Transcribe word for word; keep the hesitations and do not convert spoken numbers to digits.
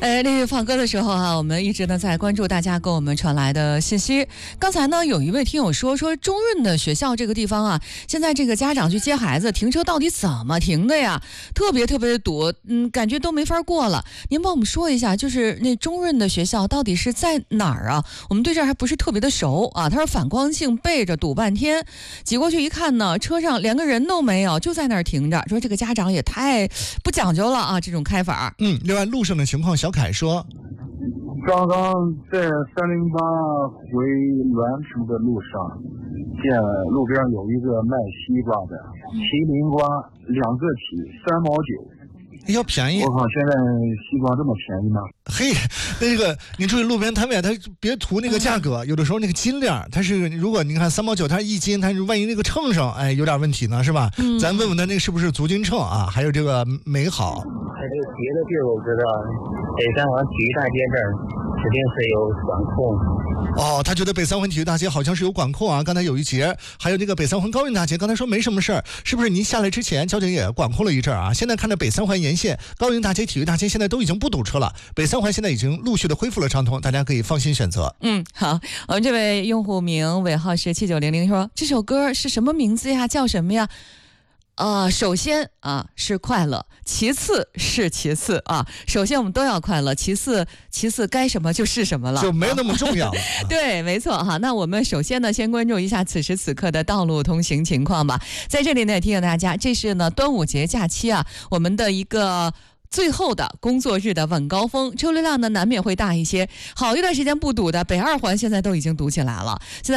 呃，那个放歌的时候哈、啊，我们一直呢在关注大家给我们传来的信息。刚才呢有一位听友说说中润的学校这个地方啊，现在这个家长去接孩子停车到底怎么停的呀？特别特别的堵，嗯，感觉都没法过了。您帮我们说一下，就是那中润的学校到底是在哪儿啊？我们对这儿还不是特别的熟啊。他说反光镜背着堵半天，挤过去一看呢，车上连个人都没有，就在那儿停着。说这个家长也太不讲究了啊，这种开法。 嗯，另外路上的情况，小凯说， 刚刚在三零八回栾城的路上，见路边有一个卖西瓜的，麒麟瓜两个体三毛九。 要便宜！ 我靠，现在西瓜这么便宜吗？ 嘿，那个您注意路边摊位，他别图那个价格，有的时候那个斤量，它是如果您看三毛九，它一斤，它万一那个秤上哎有点问题呢，是吧？嗯、咱问问他那个是不是足斤秤啊？还有这个美好。 还有别的地儿我知道，北三环体育大街这儿指定是有管控。 哦，他觉得北三环体育大街好像是有管控啊。刚才有一节，还有那个北三环高运大街，刚才说没什么事儿，是不是？您下来之前，交警也管控了一阵啊。现在看着北三环沿线高运大街、体育大街现在都已经不堵车了，北三环现在已经陆续的恢复了畅通，大家可以放心选择。 嗯，好，我们这位用户名尾号是七九零零说，这首歌是什么名字呀？叫什么呀？呃，首先啊是快乐，其次是其次啊。首先我们都要快乐，其次其次该什么就是什么了， 就没有那么重要了。 对，没错哈。那我们首先呢，先关注一下此时此刻的道路通行情况吧。在这里呢，也提醒大家，这是呢端午节假期啊，我们的一个最后的工作日的晚高峰，车流量呢难免会大一些。好一段时间不堵的北二环现在都已经堵起来了。现在